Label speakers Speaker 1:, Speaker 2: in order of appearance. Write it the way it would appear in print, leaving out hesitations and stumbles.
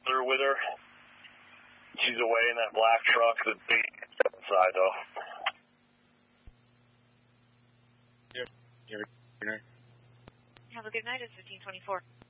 Speaker 1: through with her. She's away in that black truck that's inside, though.
Speaker 2: Have a good night. It's 1524.